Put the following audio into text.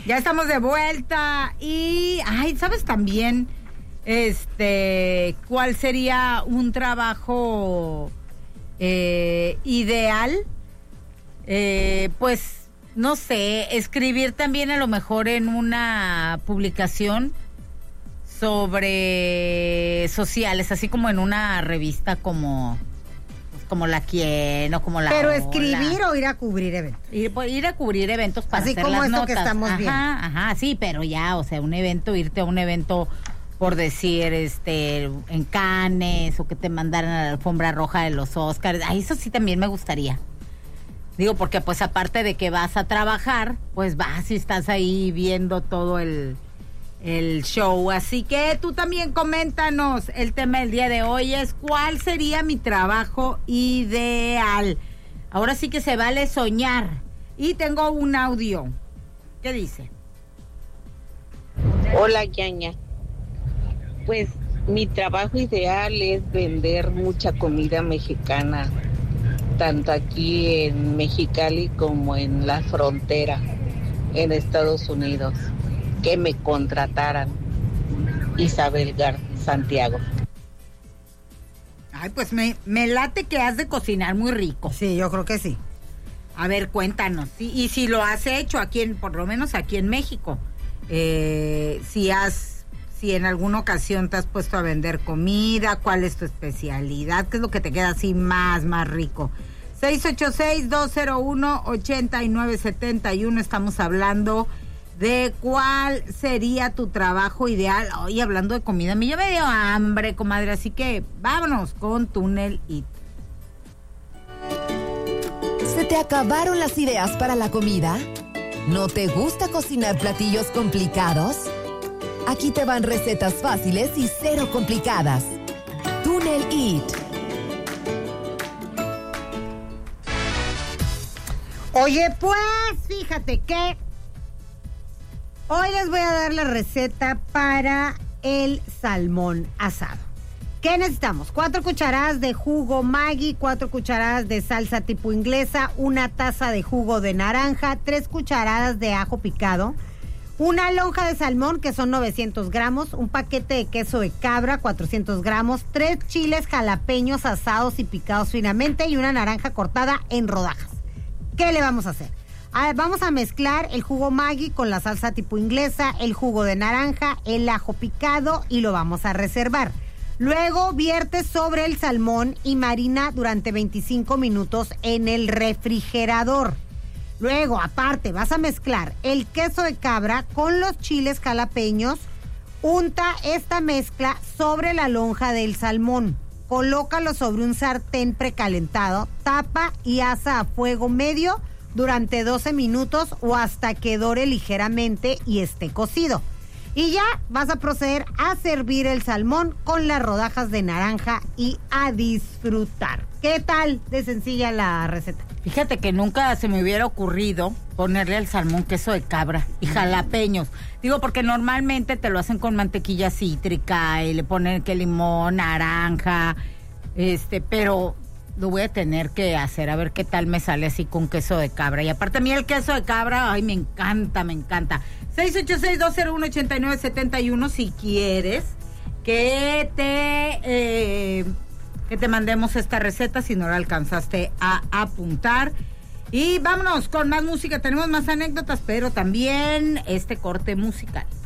Ya estamos de vuelta y, ¿sabes también, cuál sería un trabajo ideal? Pues, no sé, escribir también a lo mejor en una publicación sobre sociales, así como en una revista como La Quién o como La Pero Ola. ¿escribir o ir a cubrir eventos? Ir a cubrir eventos para así hacer como las esto notas. que estamos viendo. Ajá, sí, pero ya, o sea, un evento, irte a un evento, por decir, en Cannes, o que te mandaran a la alfombra roja de los Óscars. Eso sí también me gustaría. Digo, porque pues aparte de que vas a trabajar, pues vas y estás ahí viendo todo el show. Así que tú también coméntanos. El tema del día de hoy es: ¿cuál sería mi trabajo ideal? Ahora sí que se vale soñar. Y tengo un audio. ¿Qué dice? Hola, Yaña. Pues mi trabajo ideal es vender mucha comida mexicana, tanto aquí en Mexicali como en la frontera, en Estados Unidos. Que me contrataran. Isabel Santiago. Ay, pues me late que has de cocinar muy rico. Sí, yo creo que sí. A ver, cuéntanos. Y si lo has hecho aquí, por lo menos aquí en México, si en alguna ocasión te has puesto a vender comida, ¿cuál es tu especialidad? ¿Qué es lo que te queda así más rico? 686-201-8971. Estamos hablando de cuál sería tu trabajo ideal. Hoy hablando de comida, a mí ya me dio hambre, comadre, así que vámonos con Túnel It. ¿Se te acabaron las ideas para la comida? ¿No te gusta cocinar platillos complicados? Aquí te van recetas fáciles y cero complicadas. Túnel It. Oye, pues, fíjate que hoy les voy a dar la receta para el salmón asado. ¿Qué necesitamos? 4 cucharadas de jugo Maggi, 4 cucharadas de salsa tipo inglesa, 1 taza de jugo de naranja, 3 cucharadas de ajo picado, 1 lonja de salmón, que son 900 gramos, un paquete de queso de cabra, 400 gramos, 3 chiles jalapeños asados y picados finamente y 1 naranja cortada en rodajas. ¿Qué le vamos a hacer? Vamos a mezclar el jugo Maggi con la salsa tipo inglesa, el jugo de naranja, el ajo picado y lo vamos a reservar. Luego vierte sobre el salmón y marina durante 25 minutos en el refrigerador. Luego, aparte, vas a mezclar el queso de cabra con los chiles jalapeños. Unta esta mezcla sobre la lonja del salmón. Colócalo sobre un sartén precalentado, tapa y asa a fuego medio durante 12 minutos o hasta que dore ligeramente y esté cocido. Y ya vas a proceder a servir el salmón con las rodajas de naranja y a disfrutar. ¿Qué tal de sencilla la receta? Fíjate que nunca se me hubiera ocurrido ponerle al salmón queso de cabra y jalapeños. Digo, porque normalmente te lo hacen con mantequilla cítrica y le ponen que limón, naranja, pero lo voy a tener que hacer, a ver qué tal me sale así con queso de cabra. Y aparte a mí el queso de cabra, ay, me encanta. 686-201-8971 si quieres que te mandemos esta receta, si no la alcanzaste a apuntar. Y vámonos con más música, tenemos más anécdotas, pero también este corte musical.